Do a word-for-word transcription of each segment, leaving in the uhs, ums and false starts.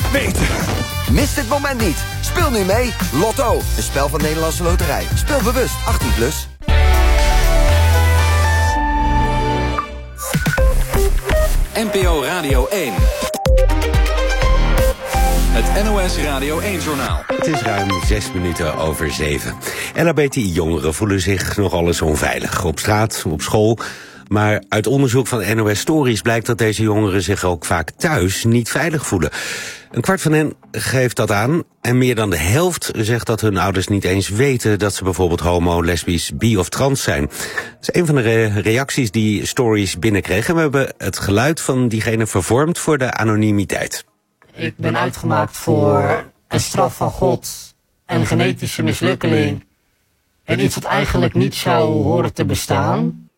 weten. Mis dit moment niet. Speel nu mee. Lotto, een spel van Nederlandse Loterij. Speel bewust, achttien plus. N P O Radio één. Het N O S Radio één-journaal. Het is ruim zes minuten over zeven. L H B T I-jongeren voelen zich nogal eens onveilig. Op straat, op school. Maar uit onderzoek van N O S Stories blijkt dat deze jongeren zich ook vaak thuis niet veilig voelen. Een kwart van hen geeft dat aan. En meer dan de helft zegt dat hun ouders niet eens weten dat ze bijvoorbeeld homo, lesbisch, bi of trans zijn. Dat is een van de re- reacties die Stories binnenkregen. We hebben het geluid van diegene vervormd voor de anonimiteit. Ik ben uitgemaakt voor een straf van God, een genetische mislukkeling en iets wat eigenlijk niet zou horen te bestaan.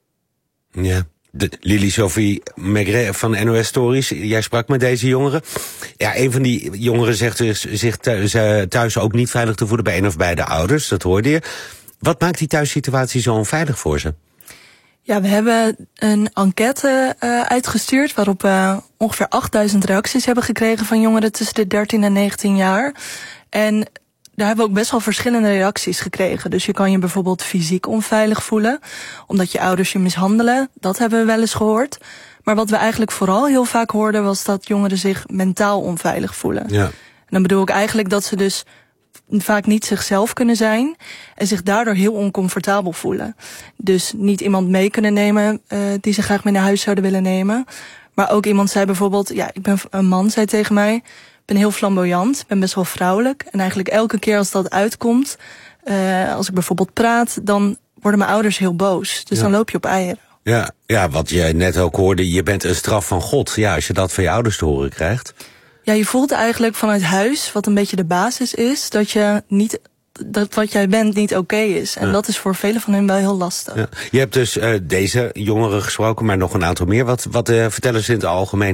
Ja, de Lily-Sophie Maigret van N O S Stories, jij sprak met deze jongeren. Ja, een van die jongeren zegt dus zich thuis, thuis ook niet veilig te voelen bij een of beide ouders, dat hoorde je. Wat maakt die thuissituatie zo onveilig voor ze? Ja, we hebben een enquête uh, uitgestuurd waarop we ongeveer achtduizend reacties hebben gekregen van jongeren tussen de dertien en negentien jaar. En daar hebben we ook best wel verschillende reacties gekregen. Dus je kan je bijvoorbeeld fysiek onveilig voelen, omdat je ouders je mishandelen. Dat hebben we wel eens gehoord. Maar wat we eigenlijk vooral heel vaak hoorden was dat jongeren zich mentaal onveilig voelen. Ja. En dan bedoel ik eigenlijk dat ze dus vaak niet zichzelf kunnen zijn en zich daardoor heel oncomfortabel voelen. Dus niet iemand mee kunnen nemen uh, die ze graag mee naar huis zouden willen nemen. Maar ook iemand zei bijvoorbeeld, ja, ik ben een man, zei tegen mij, ik ben heel flamboyant, ben best wel vrouwelijk. En eigenlijk elke keer als dat uitkomt, uh, als ik bijvoorbeeld praat, dan worden mijn ouders heel boos. Dus ja. Dan loop je op eieren. Ja, ja, wat je net ook hoorde, je bent een straf van God. Ja, als je dat van je ouders te horen krijgt. Ja, je voelt eigenlijk vanuit huis, wat een beetje de basis is, dat je niet, dat wat jij bent niet oké okay is. En ja. Dat is voor velen van hen wel heel lastig. Ja. Je hebt dus uh, deze jongeren gesproken, maar nog een aantal meer. Wat, wat uh, vertellen ze in het algemeen?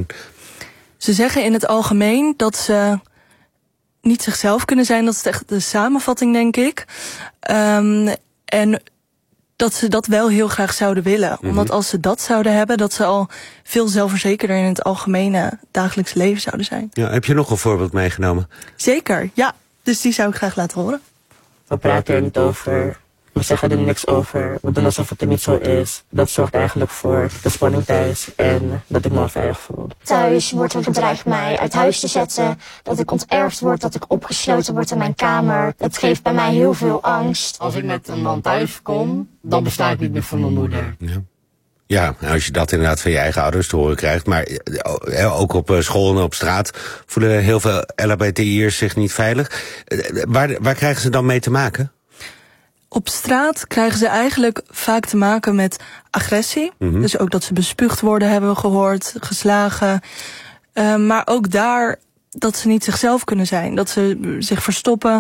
Ze zeggen in het algemeen dat ze niet zichzelf kunnen zijn. Dat is echt de samenvatting, denk ik. Um, en dat ze dat wel heel graag zouden willen. Mm-hmm. Omdat als ze dat zouden hebben, dat ze al veel zelfverzekerder in het algemene dagelijks leven zouden zijn. Ja, heb je nog een voorbeeld meegenomen? Zeker, ja. Dus die zou ik graag laten horen. We praten er niet over. We zeggen er niks over. We doen alsof het er niet zo is. Dat zorgt eigenlijk voor de spanning thuis en dat ik me onveilig voel. Thuis wordt er gedreigd mij uit huis te zetten. Dat ik onterfd word, dat ik opgesloten word in mijn kamer. Dat geeft bij mij heel veel angst. Als ik met een man thuis kom, dan besta ik niet meer voor mijn moeder. Ja. Ja, als je dat inderdaad van je eigen ouders te horen krijgt. Maar ook op school en op straat voelen heel veel L H B T I'ers zich niet veilig. Waar, waar krijgen ze dan mee te maken? Op straat krijgen ze eigenlijk vaak te maken met agressie. Mm-hmm. Dus ook dat ze bespuugd worden, hebben we gehoord, geslagen. Uh, maar ook daar dat ze niet zichzelf kunnen zijn. Dat ze zich verstoppen.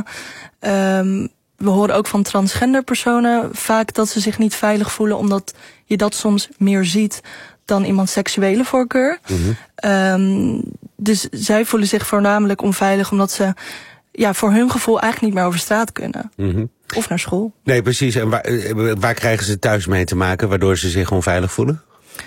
Um, we horen ook van transgender personen vaak dat ze zich niet veilig voelen, omdat je dat soms meer ziet dan iemands seksuele voorkeur. Mm-hmm. Um, dus zij voelen zich voornamelijk onveilig omdat ze ja, voor hun gevoel eigenlijk niet meer over straat kunnen. Mm-hmm. Of naar school. Nee, precies. En waar, waar krijgen ze thuis mee te maken waardoor ze zich onveilig voelen?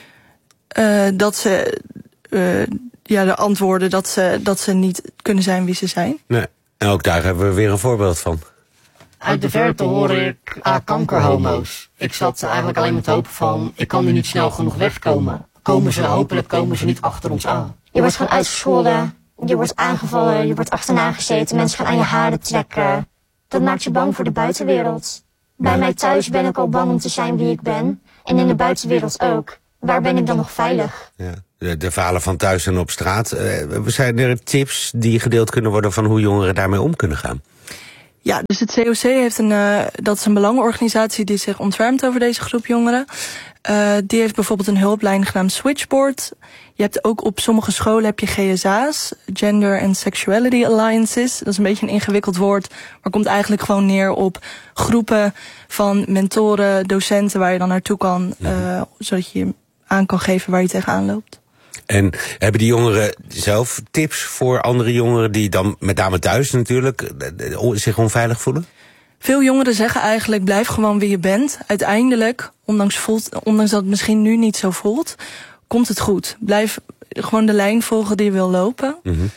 Uh, dat ze, uh, ja, de antwoorden dat ze, dat ze niet kunnen zijn wie ze zijn. Nee. En ook daar hebben we weer een voorbeeld van. Uit de verte hoor ik ah, kankerhomo's. Ik zat eigenlijk alleen met hopen van, ik kan nu niet snel genoeg wegkomen. Komen ze, hopelijk komen ze niet achter ons aan. Je wordt gewoon uitgescholden, je wordt aangevallen, je wordt achterna gezeten, mensen gaan aan je haren trekken. Dat maakt je bang voor de buitenwereld. Bij mij thuis ben ik al bang om te zijn wie ik ben. En in de buitenwereld ook. Waar ben ik dan nog veilig? Ja, de, de verhalen van thuis en op straat. Uh, zijn er tips die gedeeld kunnen worden van hoe jongeren daarmee om kunnen gaan? Ja, dus het C O C heeft een, uh, dat is een belangenorganisatie die zich ontfermt over deze groep jongeren. Uh, die heeft bijvoorbeeld een hulplijn genaamd Switchboard. Je hebt ook op sommige scholen heb je G S A's, Gender and Sexuality Alliances. Dat is een beetje een ingewikkeld woord, maar komt eigenlijk gewoon neer op groepen van mentoren, docenten waar je dan naartoe kan, uh, zodat je aan kan geven waar je tegenaan loopt. En hebben die jongeren zelf tips voor andere jongeren die dan met name thuis natuurlijk zich onveilig voelen? Veel jongeren zeggen eigenlijk, blijf gewoon wie je bent. Uiteindelijk, ondanks, voelt, ondanks dat het misschien nu niet zo voelt, komt het goed. Blijf gewoon de lijn volgen die je wil lopen. Mm-hmm.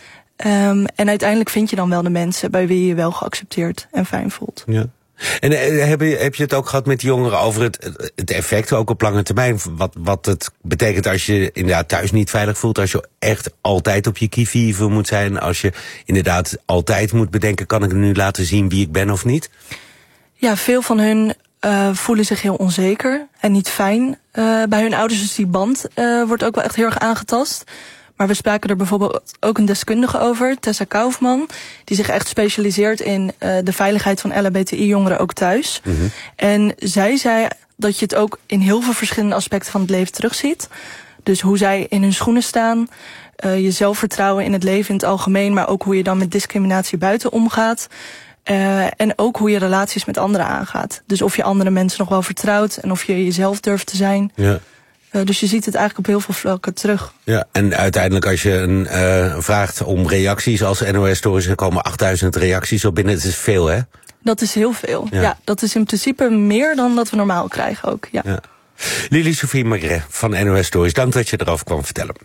Um, en uiteindelijk vind je dan wel de mensen bij wie je je wel geaccepteerd en fijn voelt. Ja. En uh, heb, je, heb je het ook gehad met die jongeren over het, het effect, ook op lange termijn? Wat, wat het betekent als je inderdaad thuis niet veilig voelt, als je echt altijd op je qui-vive moet zijn, als je inderdaad altijd moet bedenken, kan ik nu laten zien wie ik ben of niet? Ja, veel van hun uh, voelen zich heel onzeker en niet fijn uh, bij hun ouders. Dus die band uh, wordt ook wel echt heel erg aangetast. Maar we spraken er bijvoorbeeld ook een deskundige over, Tessa Kaufman, die zich echt specialiseert in uh, de veiligheid van L H B T I-jongeren ook thuis. Mm-hmm. En zij zei dat je het ook in heel veel verschillende aspecten van het leven terugziet. Dus hoe zij in hun schoenen staan, uh, je zelfvertrouwen in het leven in het algemeen, maar ook hoe je dan met discriminatie buiten omgaat. Uh, en ook hoe je relaties met anderen aangaat. Dus of je andere mensen nog wel vertrouwt en of je jezelf durft te zijn. Ja. Uh, dus je ziet het eigenlijk op heel veel vlakken terug. Ja, en uiteindelijk als je een, uh, vraagt om reacties als N O S-stories, er komen achtduizend reacties op binnen. Het is veel, hè? Dat is heel veel. Ja. ja, dat is in principe meer dan dat we normaal krijgen ook. Ja. Ja. Lili Sophie Maigret van N O S-stories, dank dat je erover kwam vertellen.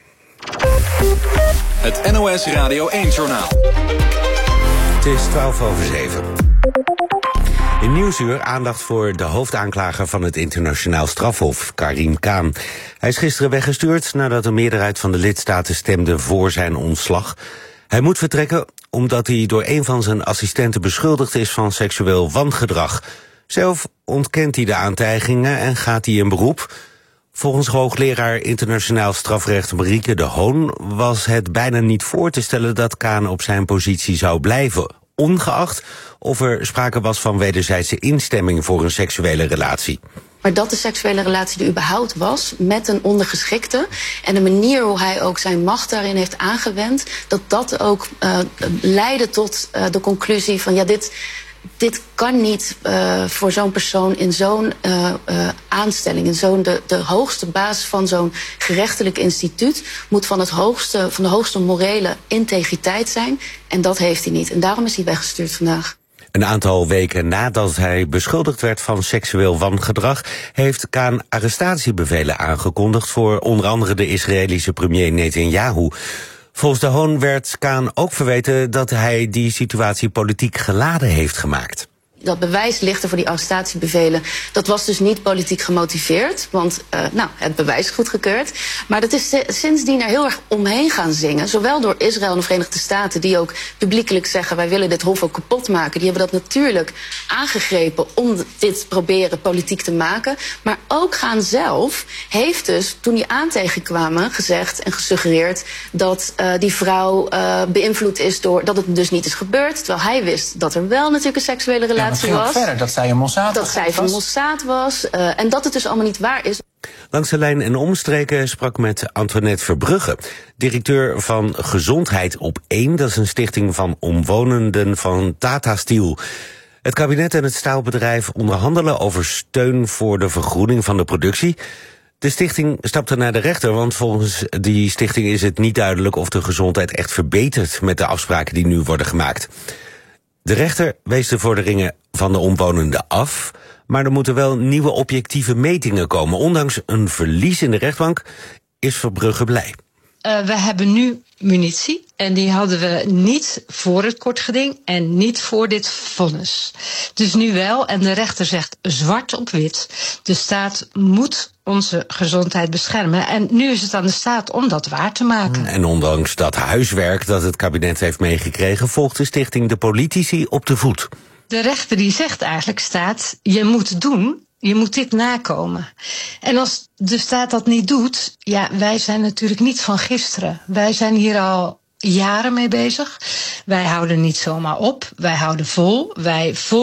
Het N O S Radio één-journaal. Het is twaalf over zeven. In Nieuwsuur aandacht voor de hoofdaanklager van het internationaal strafhof, Karim Khan. Hij is gisteren weggestuurd nadat een meerderheid van de lidstaten stemde voor zijn ontslag. Hij moet vertrekken omdat hij door een van zijn assistenten beschuldigd is van seksueel wangedrag. Zelf ontkent hij de aantijgingen en gaat hij in beroep. Volgens hoogleraar internationaal strafrecht Marieke de Hoon was het bijna niet voor te stellen dat Khan op zijn positie zou blijven, ongeacht of er sprake was van wederzijdse instemming voor een seksuele relatie. Maar dat de seksuele relatie er überhaupt was met een ondergeschikte en de manier hoe hij ook zijn macht daarin heeft aangewend, dat dat ook uh, leidde tot uh, de conclusie van ja, dit, dit kan niet uh, voor zo'n persoon in zo'n uh, uh, aanstelling, in zo'n de, de hoogste baas van zo'n gerechtelijk instituut moet van, het hoogste, van de hoogste morele integriteit zijn. En dat heeft hij niet. En daarom is hij weggestuurd vandaag. Een aantal weken nadat hij beschuldigd werd van seksueel wangedrag, heeft Khan arrestatiebevelen aangekondigd voor onder andere de Israëlische premier Netanyahu. Volgens de Hoon werd Khan ook verweten dat hij die situatie politiek geladen heeft gemaakt. Dat bewijs ligt er voor die arrestatiebevelen. Dat was dus niet politiek gemotiveerd, want uh, nou, het bewijs is goedgekeurd. Maar dat is sindsdien er heel erg omheen gaan zingen. Zowel door Israël en de Verenigde Staten, die ook publiekelijk zeggen wij willen dit hof ook kapot maken. Die hebben dat natuurlijk aangegrepen om dit proberen politiek te maken. Maar ook Khan zelf heeft dus, toen die aantijgingen kwamen, gezegd en gesuggereerd dat uh, die vrouw uh, beïnvloed is door dat het dus niet is gebeurd. Terwijl hij wist dat er wel natuurlijk een seksuele relatie dat ging ook verder, dat zij een Mossad Dat zij van Mossad was. Uh, en dat het dus allemaal niet waar is. Langs de lijn en omstreken sprak met Antoinette Verbrugge, directeur van Gezondheid op één. Dat is een stichting van omwonenden van Tata Steel. Het kabinet en het staalbedrijf onderhandelen over steun voor de vergroening van de productie. De stichting stapte naar de rechter, want volgens die stichting is het niet duidelijk of de gezondheid echt verbetert met de afspraken die nu worden gemaakt. De rechter wees de vorderingen van de omwonenden af, maar er moeten wel nieuwe objectieve metingen komen. Ondanks een verlies in de rechtbank is Verbrugge blij. Uh, we hebben nu munitie en die hadden we niet voor het kortgeding en niet voor dit vonnis. Dus nu wel, en de rechter zegt zwart op wit, de staat moet onze gezondheid beschermen. En nu is het aan de staat om dat waar te maken. En ondanks dat huiswerk dat het kabinet heeft meegekregen, volgt de stichting de politici op de voet. De rechter die zegt eigenlijk, staat, je moet doen, je moet dit nakomen. En als de staat dat niet doet, ja, wij zijn natuurlijk niet van gisteren. Wij zijn hier al jaren mee bezig. Wij houden niet zomaar op, wij houden vol, wij vol